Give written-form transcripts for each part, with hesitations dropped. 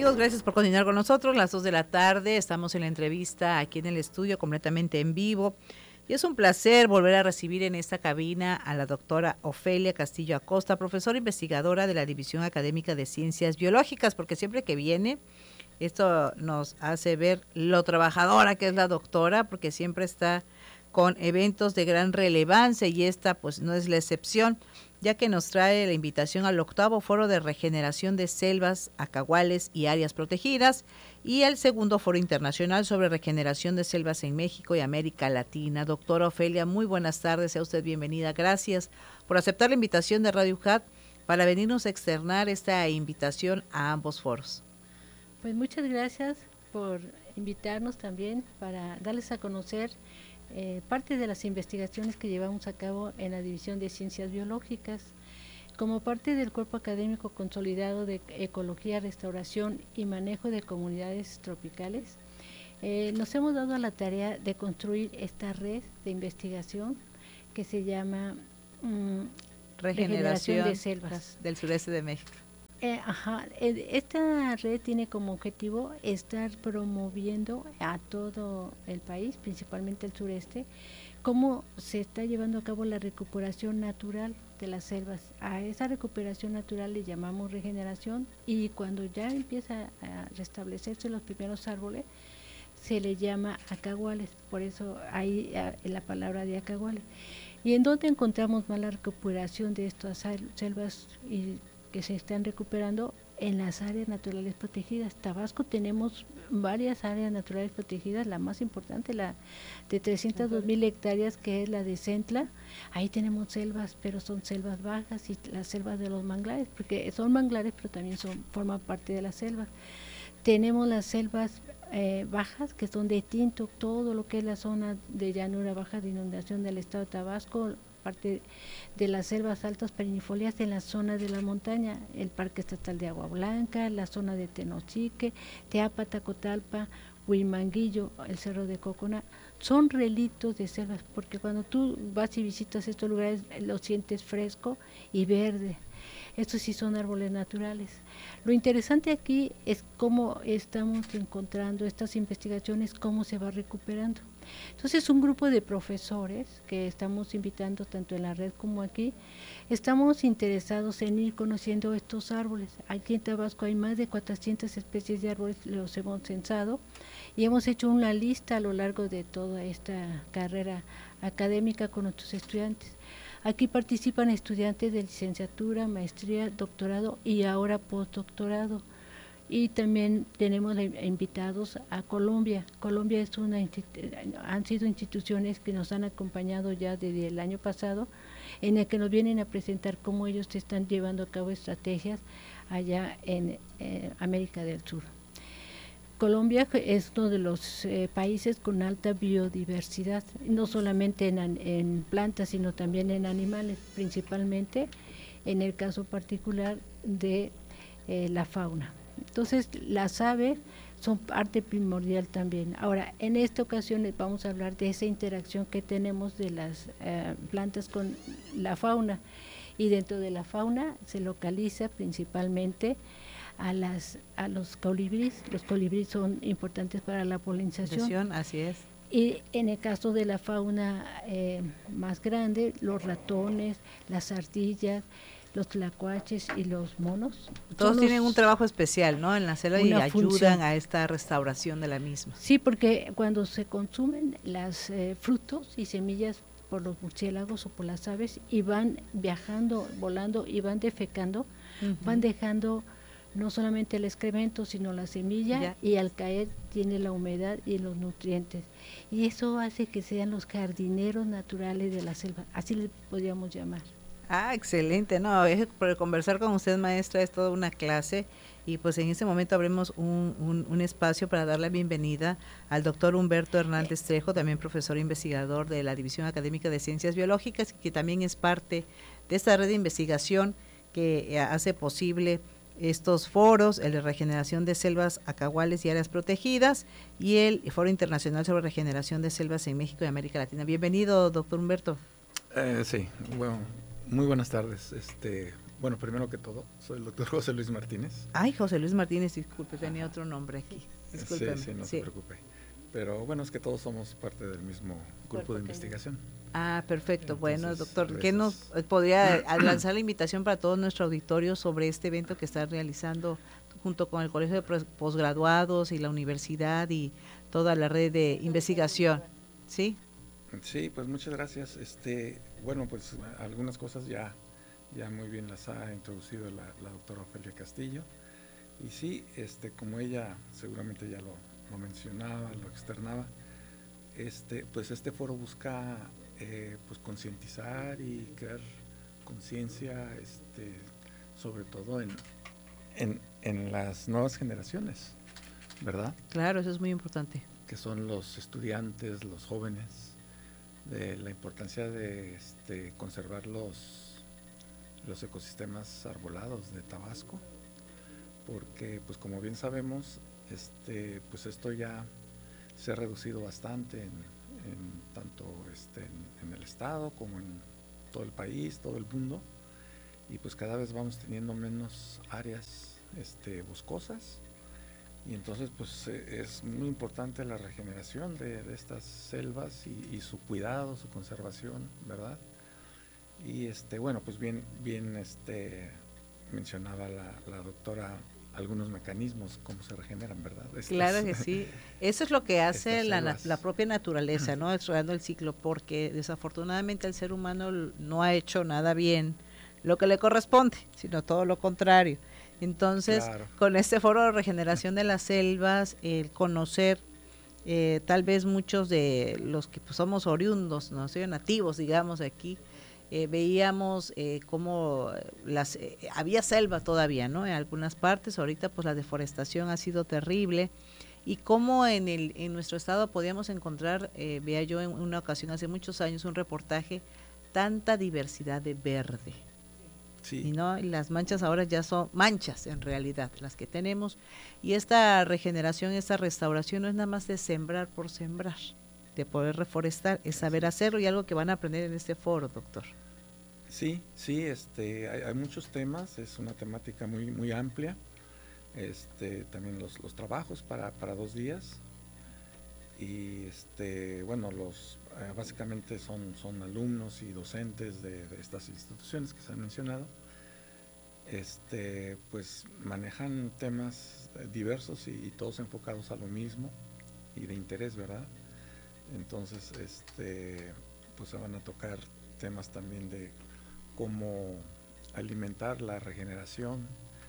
amigos, gracias por continuar con nosotros. Las 2 de la tarde, estamos en la entrevista aquí en el estudio, completamente en vivo. Y es un placer volver a recibir en esta cabina a la doctora Ofelia Castillo Acosta, profesora investigadora de la División Académica de Ciencias Biológicas, porque siempre que viene, esto nos hace ver lo trabajadora que es la doctora, porque siempre está con eventos de gran relevancia y esta pues no es la excepción, ya que nos trae la invitación al 8º Foro de Regeneración de Selvas, Acahuales y Áreas Protegidas y el 2º Foro Internacional sobre Regeneración de Selvas en México y América Latina. Doctora Ofelia, muy buenas tardes, sea usted bienvenida. Gracias por aceptar la invitación de Radio UJAT para venirnos a externar esta invitación a ambos foros. Pues muchas gracias por invitarnos también para darles a conocer parte de las investigaciones que llevamos a cabo en la División de Ciencias Biológicas. Como parte del Cuerpo Académico Consolidado de Ecología, Restauración y Manejo de Comunidades Tropicales, nos hemos dado a la tarea de construir esta red de investigación que se llama Regeneración de Selvas del sureste de México. Esta red tiene como objetivo estar promoviendo a todo el país, principalmente el sureste, cómo se está llevando a cabo la recuperación natural de las selvas. A esa recuperación natural le llamamos regeneración y cuando ya empieza a restablecerse los primeros árboles, se le llama acahuales, por eso hay la palabra de acahuales. ¿Y en dónde encontramos más la recuperación de estas selvas que se están recuperando? En las áreas naturales protegidas? Tabasco tenemos varias áreas naturales protegidas, la más importante, la de 302,000 hectáreas, que es la de Centla. Ahí tenemos selvas, pero son selvas bajas, y las selvas de los manglares, porque son manglares, pero también forman parte de las selvas. Tenemos las selvas bajas, que son de Tinto, todo lo que es la zona de llanura baja de inundación del estado de Tabasco, parte de las selvas altas perennifolias en la zona de la montaña, el Parque Estatal de Agua Blanca, la zona de Tenochique, Teapa, Tacotalpa, Huimanguillo, el Cerro de Cocona, son relictos de selvas, porque cuando tú vas y visitas estos lugares lo sientes fresco y verde. Estos sí son árboles naturales. Lo interesante aquí es cómo estamos encontrando estas investigaciones, cómo se va recuperando. Entonces, un grupo de profesores que estamos invitando tanto en la red como aquí, estamos interesados en ir conociendo estos árboles. Aquí en Tabasco hay más de 400 especies de árboles, los hemos censado y hemos hecho una lista a lo largo de toda esta carrera académica con nuestros estudiantes. Aquí participan estudiantes de licenciatura, maestría, doctorado y ahora postdoctorado. Y también tenemos invitados a Colombia. Colombia es han sido instituciones que nos han acompañado ya desde el año pasado, en el que nos vienen a presentar cómo ellos están llevando a cabo estrategias allá en América del Sur. Colombia es uno de los países con alta biodiversidad, no solamente en plantas, sino también en animales, principalmente en el caso particular de la fauna. Entonces, las aves son parte primordial también. Ahora, en esta ocasión les vamos a hablar de esa interacción que tenemos de las plantas con la fauna, y dentro de la fauna se localiza principalmente a los colibríes. Los colibríes son importantes para la polinización. Así es. Y en el caso de la fauna más grande, los ratones, las ardillas, los tlacuaches y los monos. Todos tienen un trabajo especial, ¿no?, en la selva y ayudan a esta restauración de la misma. Sí, porque cuando se consumen los frutos y semillas por los murciélagos o por las aves y van viajando, volando y van defecando, van dejando no solamente el excremento, sino la semilla, y al caer tiene la humedad y los nutrientes. Y eso hace que sean los jardineros naturales de la selva, así les podríamos llamar. Ah, excelente, no, por conversar con usted, maestra, es toda una clase, y pues en este momento abrimos un espacio para dar la bienvenida al doctor Humberto Hernández Trejo, también profesor investigador de la División Académica de Ciencias Biológicas, que también es parte de esta red de investigación que hace posible estos foros, el de regeneración de selvas, acahuales y áreas protegidas, y el Foro Internacional sobre Regeneración de Selvas en México y América Latina. Bienvenido, doctor Humberto. Sí, bueno, muy buenas tardes. Bueno, primero que todo, soy el doctor José Luis Martínez. Ay, José Luis Martínez, disculpe, tenía otro nombre aquí. Discúlpeme. Sí, no se preocupe. Pero bueno, es que todos somos parte del mismo grupo de investigación. Ah, perfecto. Entonces, bueno, doctor, ¿qué nos podría lanzar la invitación para todo nuestro auditorio sobre este evento que está realizando junto con el Colegio de Posgraduados y la universidad y toda la red de investigación? ¿Sí? Sí, pues muchas gracias. Bueno, pues algunas cosas ya muy bien las ha introducido la doctora Ofelia Castillo. Y sí, como ella seguramente ya lo mencionaba, lo externaba, pues este foro busca pues concientizar y crear conciencia, sobre todo en las nuevas generaciones, ¿verdad? Claro, eso es muy importante. Que son los estudiantes, los jóvenes, de la importancia de conservar los ecosistemas arbolados de Tabasco, porque pues como bien sabemos, pues esto ya se ha reducido bastante en tanto en el estado como en todo el país, todo el mundo, y pues cada vez vamos teniendo menos áreas boscosas, y entonces pues es muy importante la regeneración de estas selvas y su cuidado, su conservación, ¿verdad? Y bueno, pues bien mencionaba la doctora algunos mecanismos, cómo se regeneran, ¿verdad? Claro que sí. Eso es lo que hace la propia naturaleza, ¿no? Estudiando el ciclo, porque desafortunadamente el ser humano no ha hecho nada bien lo que le corresponde, sino todo lo contrario. Entonces, claro, con este foro de regeneración de las selvas, el conocer tal vez muchos de los que pues, somos oriundos, no soy nativos, digamos, aquí, veíamos cómo había selva todavía, ¿no? En algunas partes, ahorita pues la deforestación ha sido terrible, y cómo en nuestro estado podíamos encontrar, veía yo en una ocasión hace muchos años un reportaje, tanta diversidad de verde. Sí. Y no, las manchas ahora ya son manchas en realidad las que tenemos, y esta regeneración, esta restauración no es nada más de sembrar por sembrar, de poder reforestar, es saber hacerlo, y algo que van a aprender en este foro, doctor. Sí, hay muchos temas, es una temática muy muy amplia, también los trabajos para 2 días, y bueno, básicamente son alumnos y docentes de estas instituciones que se han mencionado, pues manejan temas diversos y todos enfocados a lo mismo y de interés, ¿verdad? Entonces, pues se van a tocar temas también de cómo alimentar la regeneración,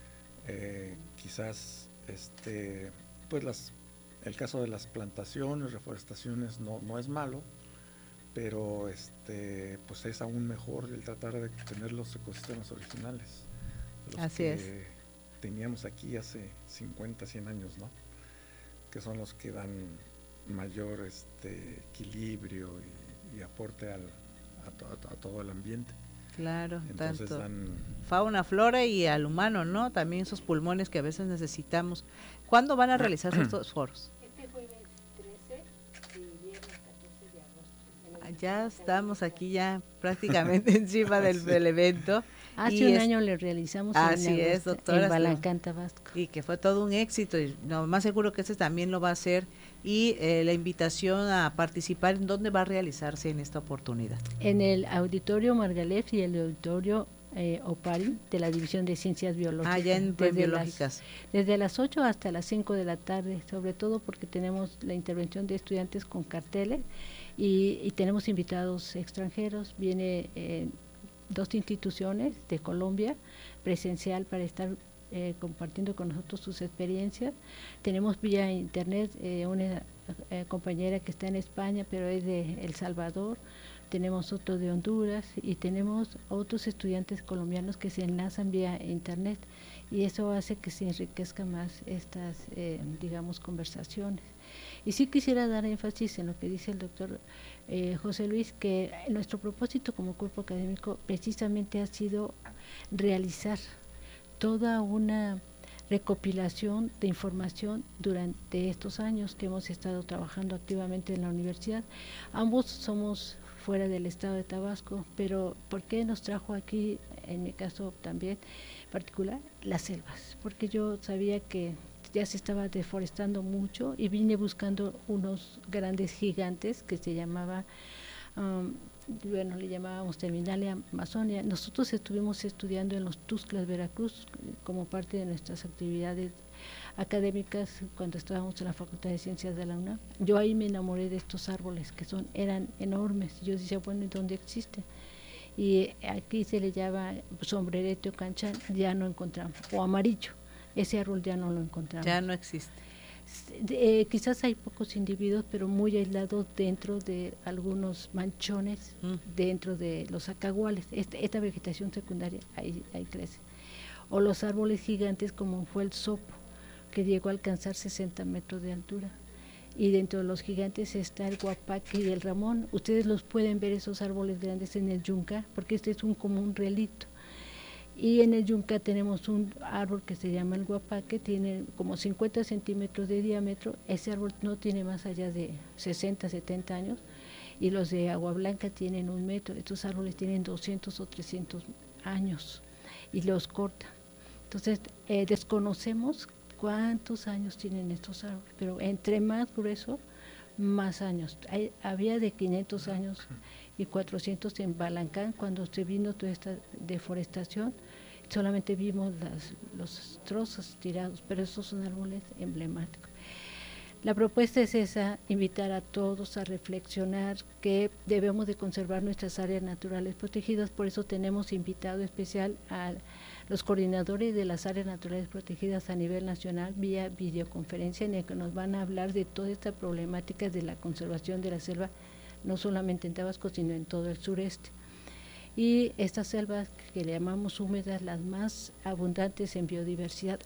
quizás, pues el caso de las plantaciones, reforestaciones no es malo, pero pues es aún mejor el tratar de tener los ecosistemas originales, los Así que es. teníamos aquí hace 50, 100 años, ¿no? Que son los que dan mayor equilibrio y aporte a todo el ambiente. Claro, entonces tanto fauna, flora y al humano, ¿no? También esos pulmones que a veces necesitamos. ¿Cuándo van a realizarse estos foros? Este jueves 13 y viernes 14 de agosto. Ya estamos aquí ya prácticamente encima del evento. Hace un año le realizamos doctora, en Balancán, Tabasco. Y que fue todo un éxito, y no, más seguro que este también lo va a hacer. Y la invitación a participar, ¿en dónde va a realizarse en esta oportunidad? En el Auditorio Margalef y el Auditorio Opari de la División de Ciencias Biológicas. Ah, ya en biológicas. Desde las 8 hasta las 5 de la tarde, sobre todo porque tenemos la intervención de estudiantes con carteles y tenemos invitados extranjeros. Viene 2 instituciones de Colombia presencial para estar compartiendo con nosotros sus experiencias. Tenemos vía internet una compañera que está en España, pero es de El Salvador. Tenemos otro de Honduras y tenemos otros estudiantes colombianos que se enlazan vía internet, y eso hace que se enriquezca más estas, digamos, conversaciones. Y sí quisiera dar énfasis en lo que dice el doctor José Luis, que nuestro propósito como cuerpo académico precisamente ha sido realizar toda una recopilación de información durante estos años que hemos estado trabajando activamente en la universidad. Ambos somos fuera del estado de Tabasco, pero ¿por qué nos trajo aquí, en mi caso también particular, las selvas? Porque yo sabía que ya se estaba deforestando mucho y vine buscando unos grandes gigantes que se llamaba, bueno, le llamábamos Terminalia Amazonia. Nosotros estuvimos estudiando en los Tuxtlas, Veracruz, como parte de nuestras actividades académicas cuando estábamos en la Facultad de Ciencias de la UNAM. Yo ahí me enamoré de estos árboles que eran enormes. Yo decía, bueno, ¿y dónde existen? Y aquí se le llama sombrerete o cancha, ya no encontramos, o amarillo, ese árbol ya no lo encontramos. Ya no existe. Quizás hay pocos individuos, pero muy aislados dentro de algunos manchones, dentro de los acaguales. Esta vegetación secundaria ahí crece. O los árboles gigantes como fue el sopo, que llegó a alcanzar 60 metros de altura. Y dentro de los gigantes está el guapaque y el ramón. Ustedes los pueden ver, esos árboles grandes, en el yunca, porque este es como un relito. Y en el yunca tenemos un árbol que se llama el guapaque, tiene como 50 centímetros de diámetro. Ese árbol no tiene más allá de 60, 70 años. Y los de agua blanca tienen 1 metro. Estos árboles tienen 200 o 300 años y los cortan. Entonces, desconocemos cuántos años tienen estos árboles, pero entre más grueso, más años. Había de 500 años y 400 en Balancán, cuando se vino toda esta deforestación, solamente vimos los trozos tirados, pero esos son árboles emblemáticos. La propuesta es esa, invitar a todos a reflexionar que debemos de conservar nuestras áreas naturales protegidas. Por eso tenemos invitado especial a los coordinadores de las áreas naturales protegidas a nivel nacional vía videoconferencia, en el que nos van a hablar de toda esta problemática de la conservación de la selva, no solamente en Tabasco, sino en todo el sureste. Y estas selvas que le llamamos húmedas, las más abundantes en biodiversidad,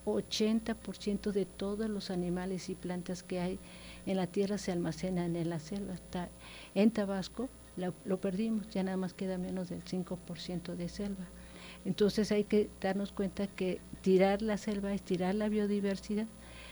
80% de todos los animales y plantas que hay en la tierra se almacenan en la selva. En Tabasco lo perdimos, ya nada más queda menos del 5% de selva. Entonces hay que darnos cuenta que tirar la selva es tirar la biodiversidad.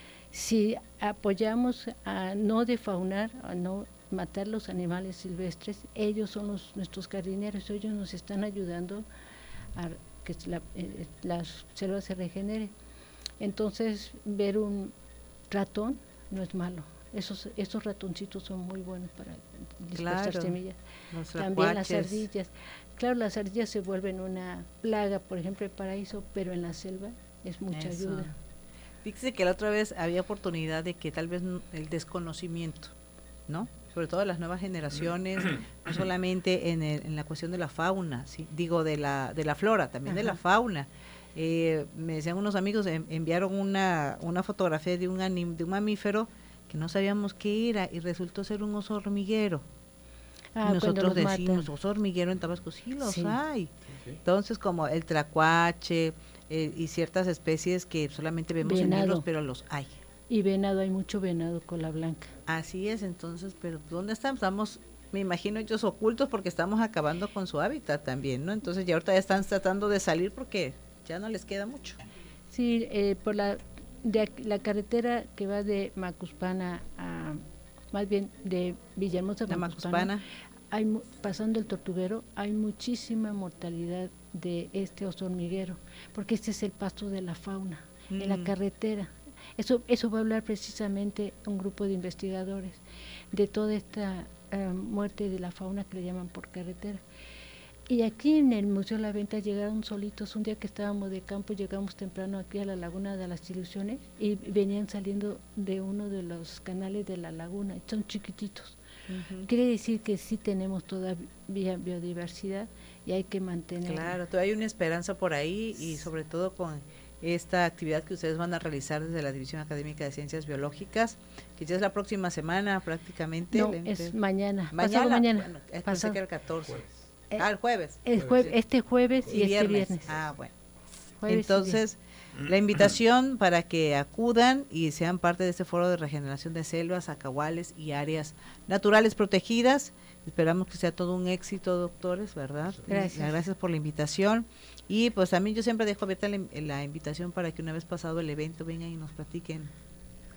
Si apoyamos a no defaunar, a no matar los animales silvestres, ellos son nuestros jardineros, ellos nos están ayudando a que la selva se regenere. Entonces, ver un ratón no es malo. Esos ratoncitos son muy buenos para dispersar semillas. También las ardillas. Claro, las ardillas se vuelven una plaga, por ejemplo, el paraíso, pero en la selva es mucha ayuda. Fíjese que la otra vez había oportunidad de que tal vez el desconocimiento, ¿no? Sobre todo las nuevas generaciones, no solamente en la cuestión de la fauna, ¿sí? Digo de la flora, también de la fauna. Me decían unos amigos, enviaron una fotografía de un mamífero que no sabíamos qué era y resultó ser un oso hormiguero. Y nosotros decimos, oso hormiguero en Tabasco, sí los hay. Entonces, como el tlacuache y ciertas especies que solamente vemos en libros, pero los hay. Y venado, hay mucho venado cola blanca. Así es, entonces, pero ¿dónde estamos? Estamos, me imagino, ellos ocultos porque estamos acabando con su hábitat también, ¿no? Entonces ya ahorita ya están tratando de salir porque ya no les queda mucho. Sí, por la carretera que va de Macuspana a, más bien de Villahermosa a Macuspana, pasando el Tortuguero, hay muchísima mortalidad de este oso hormiguero, porque este es el pasto de la fauna, en la carretera. Eso va a hablar precisamente un grupo de investigadores de toda esta muerte de la fauna que le llaman por carretera. Y aquí en el Museo de la Venta llegaron solitos, un día que estábamos de campo, llegamos temprano aquí a la Laguna de las Ilusiones y venían saliendo de uno de los canales de la laguna, son chiquititos. Quiere decir que sí tenemos todavía biodiversidad y hay que mantenerla. Claro, todavía hay una esperanza por ahí y sobre todo con esta actividad que ustedes van a realizar desde la División Académica de Ciencias Biológicas, que ya es la próxima semana prácticamente. No, es mañana. Pasado mañana. Bueno, pensé que era el 14. El jueves. Este jueves y este viernes. Ah, bueno. Entonces, la invitación para que acudan y sean parte de este foro de regeneración de selvas, acahuales y áreas naturales protegidas. Esperamos que sea todo un éxito, doctores, ¿verdad? Gracias por la invitación. Y pues también yo siempre dejo abierta la invitación para que una vez pasado el evento vengan y nos platiquen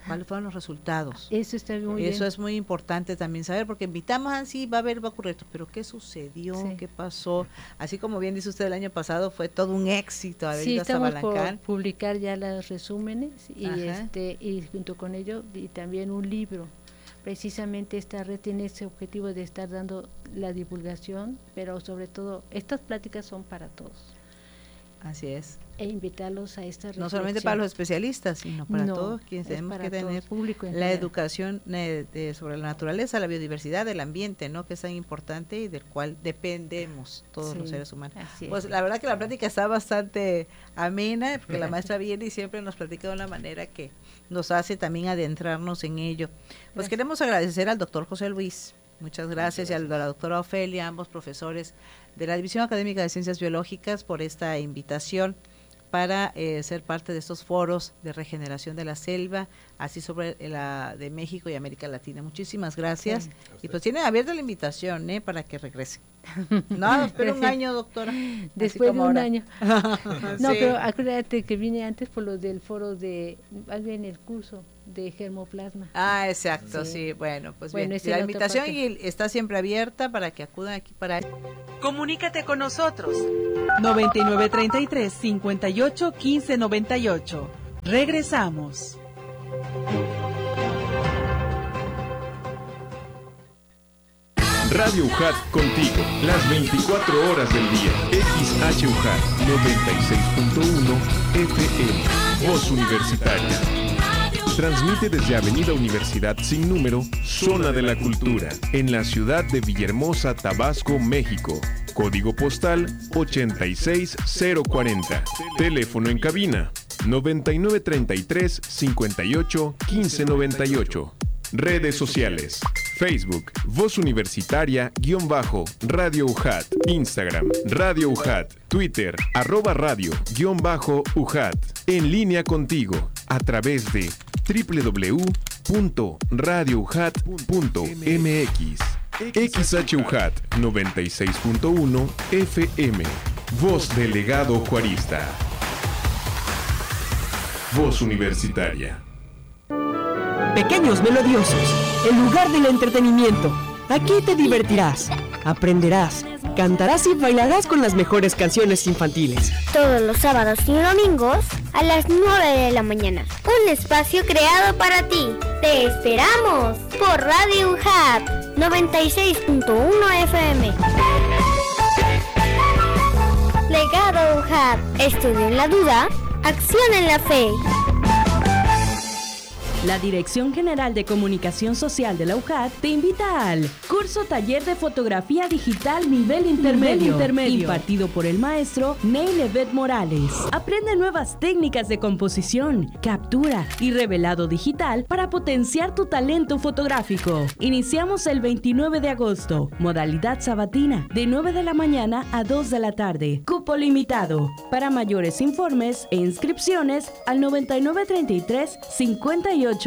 ¿Cuáles fueron los resultados? Eso está muy bien. Eso es muy importante también saber, porque invitamos así, va a ocurrir, pero ¿qué sucedió? Sí. ¿Qué pasó? Así como bien dice usted, el año pasado fue todo un éxito haber ido hasta Balancán. Sí, estamos por publicar ya los resúmenes y junto con ello y también un libro. Precisamente esta red tiene ese objetivo de estar dando la divulgación, pero sobre todo estas pláticas son para todos. Así es. E invitarlos a esta reflexión. No solamente para los especialistas, sino para todos quienes tenemos que tener la educación sobre la naturaleza, la biodiversidad, el ambiente, ¿no? Que es tan importante y del cual dependemos todos los seres humanos. Pues la verdad que la plática está bastante amena, porque la maestra viene y siempre nos platica de una manera que nos hace también adentrarnos en ello. Pues queremos agradecer al doctor José Luis. Muchas gracias, y a la doctora Ofelia, ambos profesores de la División Académica de Ciencias Biológicas, por esta invitación para ser parte de estos foros de regeneración de la selva, así sobre la de México y América Latina. Muchísimas gracias. Y pues tienen abierta la invitación para que regresen. No, espera un año, doctora. Después de un año. No, pero acuérdate que vine antes por lo del foro más bien el curso de germoplasma. Ah, exacto, sí. Bueno, pues bien. La invitación está siempre abierta para que acudan aquí para... Comunícate con nosotros. 9933-581598. Regresamos. Radio UJAT contigo, las 24 horas del día. XHUJAT 96.1 FM, Voz Universitaria. Transmite desde Avenida Universidad sin número, Zona de la Cultura, en la ciudad de Villahermosa, Tabasco, México. Código postal 86040. Teléfono en cabina 9933-581598. Redes sociales: Facebook, Voz Universitaria-Radio UJAT, Instagram, Radio UJAT, Twitter, @radio_UJAT. En línea contigo, a través de www.radioujat.mx. XHUJAT 96.1 FM. Voz del legado juarista. Voz Universitaria. Pequeños Melodiosos, el lugar del entretenimiento. Aquí te divertirás, aprenderás, cantarás y bailarás con las mejores canciones infantiles. Todos los sábados y domingos a las 9 de la mañana. Un espacio creado para ti. Te esperamos por Radio UJAT 96.1 FM. Legado UJAT. Estudio en la duda, acción en la fe. La Dirección General de Comunicación Social de la UJAT te invita al curso Taller de Fotografía Digital Nivel Intermedio, impartido por el maestro Neylevet Morales. Aprende nuevas técnicas de composición, captura y revelado digital para potenciar tu talento fotográfico. Iniciamos el 29 de agosto, modalidad sabatina, de 9 de la mañana a 2 de la tarde. Cupo limitado. Para mayores informes e inscripciones al 9933-581500,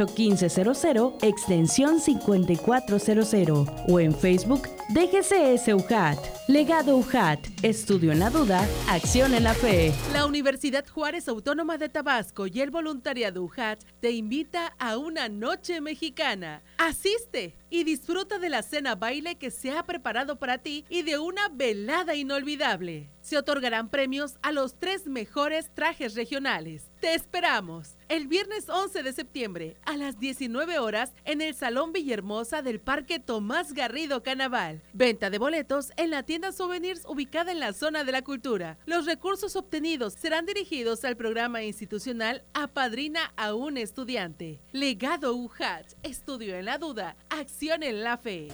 extensión 5400, o en Facebook DGCS UJAT. Legado UJAT, estudio en la duda, acción en la fe. La Universidad Juárez Autónoma de Tabasco y el voluntariado UJAT te invita a una noche mexicana. Asiste y disfruta de la cena baile que se ha preparado para ti y de una velada inolvidable. Se otorgarán premios a los 3 mejores trajes regionales. Te esperamos el viernes 11 de septiembre a las 19 horas en el Salón Villahermosa del Parque Tomás Garrido Canaval. Venta de boletos en la tienda Souvenirs ubicada en la zona de la cultura. Los recursos obtenidos serán dirigidos al programa institucional Apadrina a un estudiante. Legado UJAT, estudio en la duda, acción en la fe.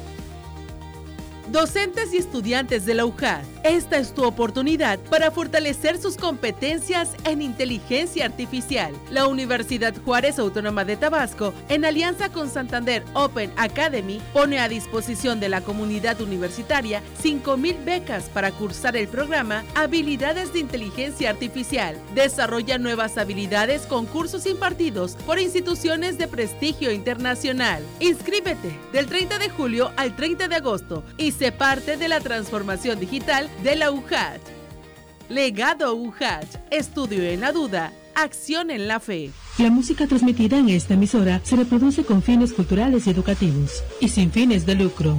Docentes y estudiantes de la UJAT, esta es tu oportunidad para fortalecer sus competencias en inteligencia artificial. La Universidad Juárez Autónoma de Tabasco, en alianza con Santander Open Academy, pone a disposición de la comunidad universitaria 5,000 becas para cursar el programa Habilidades de Inteligencia Artificial. Desarrolla nuevas habilidades con cursos impartidos por instituciones de prestigio internacional. Inscríbete del 30 de julio al 30 de agosto y sé parte de la transformación digital de la UJAT. Legado UJAT, estudio en la duda, acción en la fe. La música transmitida en esta emisora se reproduce con fines culturales y educativos y sin fines de lucro.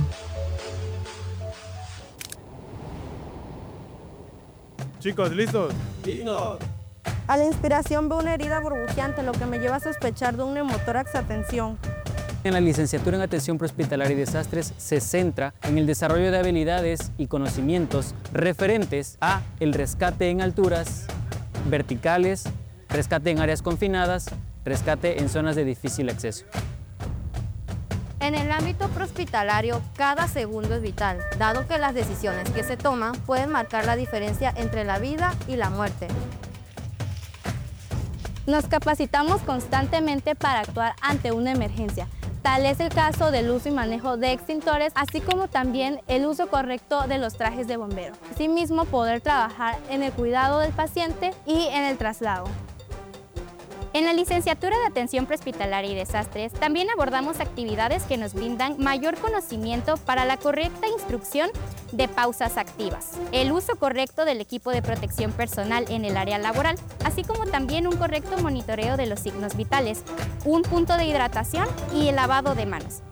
Chicos, ¿listos? ¡Listos! A la inspiración veo una herida burbujeante, lo que me lleva a sospechar de un neumotórax a tensión. En la licenciatura en Atención Prehospitalaria y Desastres se centra en el desarrollo de habilidades y conocimientos referentes a el rescate en alturas verticales, rescate en áreas confinadas, rescate en zonas de difícil acceso. En el ámbito prehospitalario, cada segundo es vital, dado que las decisiones que se toman pueden marcar la diferencia entre la vida y la muerte. Nos capacitamos constantemente para actuar ante una emergencia. Tal es el caso del uso y manejo de extintores, así como también el uso correcto de los trajes de bombero. Asimismo, poder trabajar en el cuidado del paciente y en el traslado. En la licenciatura de Atención Prehospitalaria y Desastres también abordamos actividades que nos brindan mayor conocimiento para la correcta instrucción de pausas activas, el uso correcto del equipo de protección personal en el área laboral, así como también un correcto monitoreo de los signos vitales, un punto de hidratación y el lavado de manos.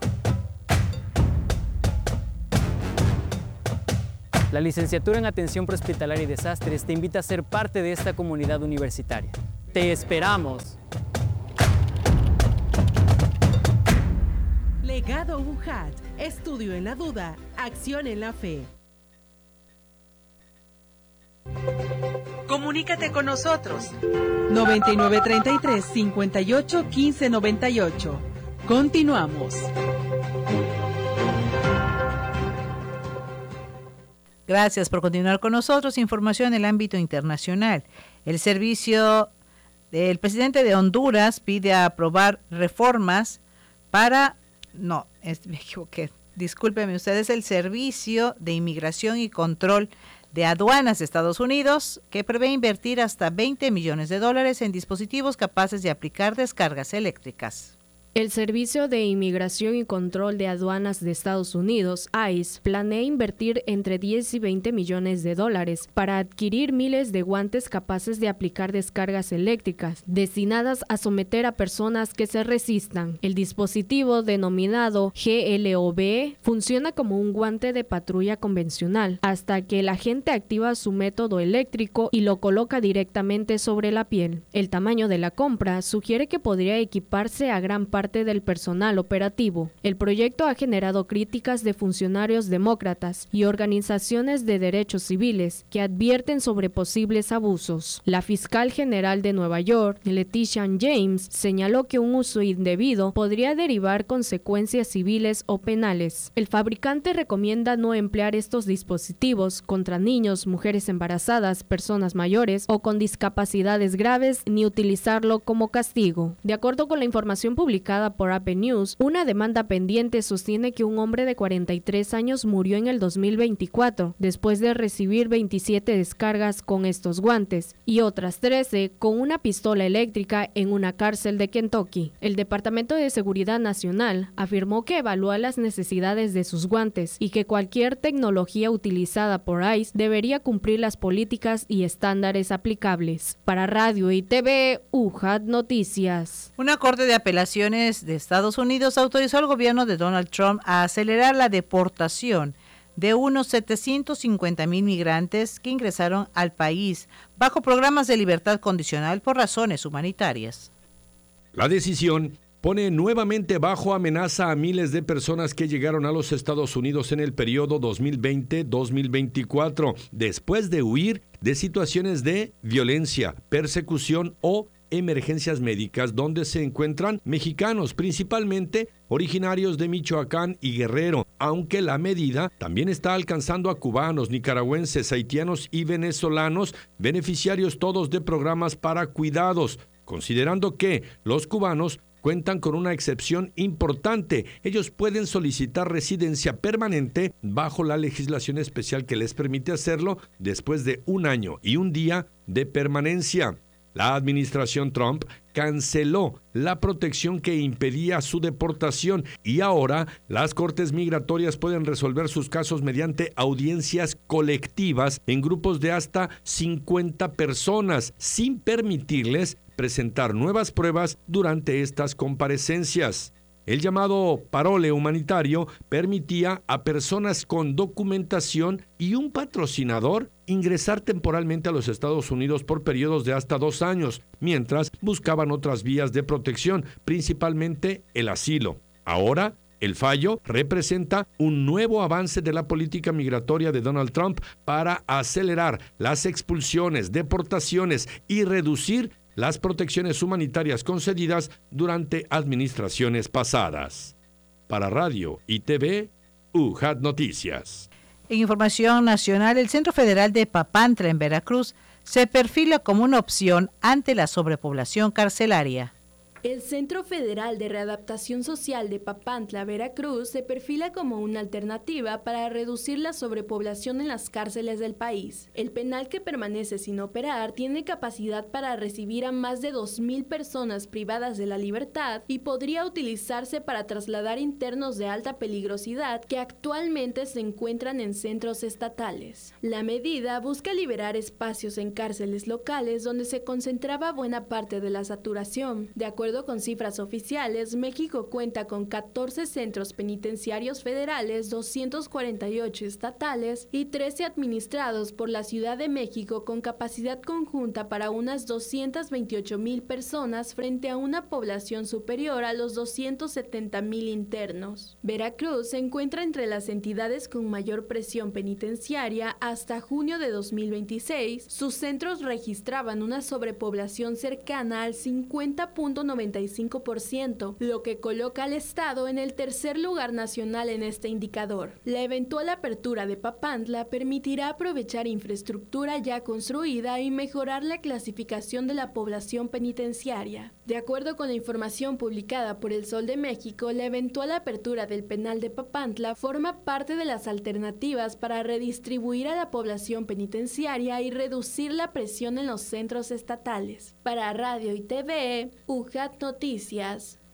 La licenciatura en Atención Prehospitalaria y Desastres te invita a ser parte de esta comunidad universitaria. ¡Te esperamos! Legado UJAT. Estudio en la duda, acción en la fe. Comunícate con nosotros. 9933-581598. Continuamos. Gracias por continuar con nosotros. Información en el ámbito internacional. El presidente de Honduras pide aprobar reformas para... No, me equivoqué. Discúlpenme ustedes, el Servicio de Inmigración y Control de Aduanas de Estados Unidos, que prevé invertir hasta $20 millones en dispositivos capaces de aplicar descargas eléctricas. El Servicio de Inmigración y Control de Aduanas de Estados Unidos, ICE, planea invertir entre 10 y 20 millones de dólares para adquirir miles de guantes capaces de aplicar descargas eléctricas, destinadas a someter a personas que se resistan. El dispositivo, denominado GLOB, funciona como un guante de patrulla convencional, hasta que el agente activa su método eléctrico y lo coloca directamente sobre la piel. El tamaño de la compra sugiere que podría equiparse a gran parte del personal operativo. El proyecto ha generado críticas de funcionarios demócratas y organizaciones de derechos civiles que advierten sobre posibles abusos. La fiscal general de Nueva York, Letitia James, señaló que un uso indebido podría derivar consecuencias civiles o penales. El fabricante recomienda no emplear estos dispositivos contra niños, mujeres embarazadas, personas mayores o con discapacidades graves, ni utilizarlo como castigo. De acuerdo con la información publicada por AP News, una demanda pendiente sostiene que un hombre de 43 años murió en el 2024 después de recibir 27 descargas con estos guantes y otras 13 con una pistola eléctrica en una cárcel de Kentucky. El Departamento de Seguridad Nacional afirmó que evalúa las necesidades de sus guantes y que cualquier tecnología utilizada por ICE debería cumplir las políticas y estándares aplicables. Para Radio y TV, UJAT Noticias. Una corte de apelaciones de Estados Unidos autorizó al gobierno de Donald Trump a acelerar la deportación de unos 750,000 migrantes que ingresaron al país bajo programas de libertad condicional por razones humanitarias. La decisión pone nuevamente bajo amenaza a miles de personas que llegaron a los Estados Unidos en el periodo 2020-2024, después de huir de situaciones de violencia, persecución o emergencias médicas donde se encuentran mexicanos, principalmente originarios de Michoacán y Guerrero, aunque la medida también está alcanzando a cubanos, nicaragüenses, haitianos y venezolanos, beneficiarios todos de programas para cuidados, considerando que los cubanos cuentan con una excepción importante. Ellos pueden solicitar residencia permanente bajo la legislación especial que les permite hacerlo después de 1 año y 1 día de permanencia. La administración Trump canceló la protección que impedía su deportación y ahora las cortes migratorias pueden resolver sus casos mediante audiencias colectivas en grupos de hasta 50 personas, sin permitirles presentar nuevas pruebas durante estas comparecencias. El llamado parole humanitario permitía a personas con documentación y un patrocinador ingresar temporalmente a los Estados Unidos por periodos de hasta 2 años, mientras buscaban otras vías de protección, principalmente el asilo. Ahora, el fallo representa un nuevo avance de la política migratoria de Donald Trump para acelerar las expulsiones, deportaciones y reducir las protecciones humanitarias concedidas durante administraciones pasadas. Para Radio y TV, UJAT Noticias. En información nacional, el Centro Federal de Papantla en Veracruz se perfila como una opción ante la sobrepoblación carcelaria. El Centro Federal de Readaptación Social de Papantla, Veracruz, se perfila como una alternativa para reducir la sobrepoblación en las cárceles del país. El penal, que permanece sin operar, tiene capacidad para recibir a más de 2,000 personas privadas de la libertad y podría utilizarse para trasladar internos de alta peligrosidad que actualmente se encuentran en centros estatales. La medida busca liberar espacios en cárceles locales donde se concentraba buena parte de la saturación. De acuerdo con cifras oficiales, México cuenta con 14 centros penitenciarios federales, 248 estatales y 13 administrados por la Ciudad de México, con capacidad conjunta para unas 228,000 personas frente a una población superior a los 270,000 internos. Veracruz se encuentra entre las entidades con mayor presión penitenciaria. Hasta junio de 2026, sus centros registraban una sobrepoblación cercana al 50.95%, lo que coloca al estado en el tercer lugar nacional en este indicador. La eventual apertura de Papantla permitirá aprovechar infraestructura ya construida y mejorar la clasificación de la población penitenciaria. De acuerdo con la información publicada por El Sol de México, la eventual apertura del penal de Papantla forma parte de las alternativas para redistribuir a la población penitenciaria y reducir la presión en los centros estatales. Para Radio y TV, UJAT Noticias.